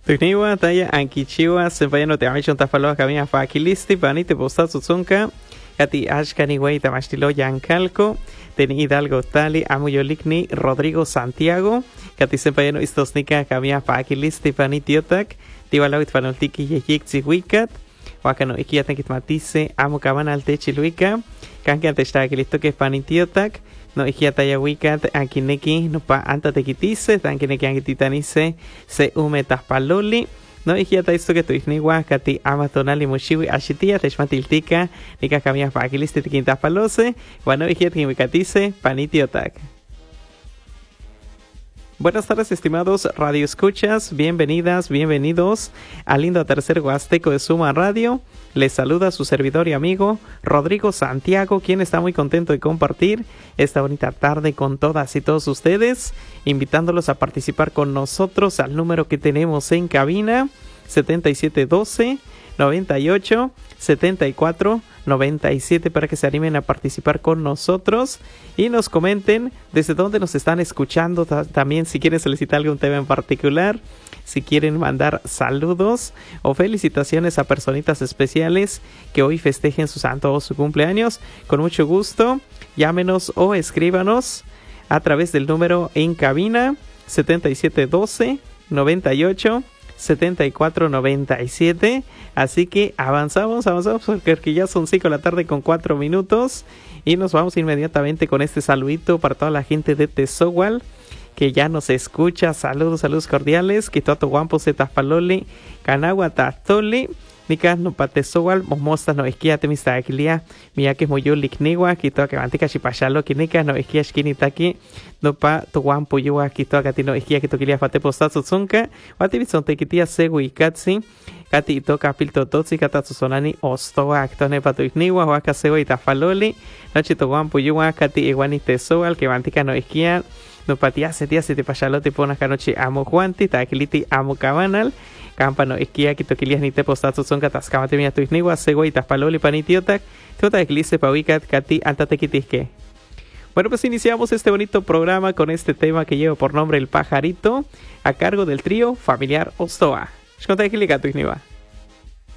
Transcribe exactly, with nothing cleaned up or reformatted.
Tukniwa taya ankichiwa sempayano te amichon tafaloa kamia fakilisti panite postatsu tsunka kati ashkani wey tamashtilo yancalco teni Hidalgo tali amuyolikni Rodrigo Santiago kati sempayano istosnika kamia fakilisti panitiotak tiwalawit panoltiki yeyik tsihuikat wakano ikiatan kitmatise amo kabanal techiluika kanki antestakilisto que panitiotak no ikiataya wikat ankineki no pa anta tekitise tankineki ankititanise se ume taspaloli no ikiata isto que tuisniwa kati amatonali mushiwi ashitia techmatiltika nika kamia fakilisti tikintaspalose wano ikiat kinwikatise panitiotak. Buenas tardes, estimados radio escuchas, bienvenidas, bienvenidos al lindo tercer huasteco de Suma Radio. Les saluda su servidor y amigo Rodrigo Santiago, quien está muy contento de compartir esta bonita tarde con todas y todos ustedes, invitándolos a participar con nosotros al número que tenemos en cabina, setenta y siete doce, noventa y ocho, setenta y cuatro, noventa y siete, para que se animen a participar con nosotros y nos comenten desde dónde nos están escuchando. También si quieren solicitar algún tema en particular, si quieren mandar saludos o felicitaciones a personitas especiales que hoy festejen su santo o su cumpleaños, con mucho gusto llámenos o escríbanos a través del número en cabina setenta y siete doce, noventa y ocho, setenta y cuatro, noventa y siete. Así que avanzamos, avanzamos porque ya son cinco de la tarde con cuatro minutos y nos vamos inmediatamente con este saludito para toda la gente de Tezohual que ya nos escucha. Saludos, saludos cordiales. Kitoto Guampo, Zetaspaloli, Canagua, Tastoli, Nika no Patezohual, Mosmostas no esquia, Temista Aquilia, Miyake Moyo, Likniwa, Kito Kamantica, Chipachalo, Kinika no esquia, Skinitaki, no pa Tuguampo, Yua, Kito Katino esquia, Kitokilia, Fatepostatsu Zunka, Wativison Tekitia, Segui, Katsi, Kati Itoka, Pilto Totsi, Katatsusonani, Ostoa, Actone Patuikniwa, Waka Sego y Tafaloli, Noche Tuguampo, Yua, Kati Iguani Tezohual, que Mantica no esquia, no patia setia se te pachalote ponas canoche amo juanti taquiliti amo cabanal campano esquia quitoquilias ni te postatsu son catascamate mia tuisniwa segui taspaloli panitiotac tota eclise pauicat cati antatequitisque. Bueno, pues iniciamos este bonito programa con este tema que lleva por nombre El Pajarito, a cargo del trío familiar Ostoa. Shkontaquilica tuisniwa.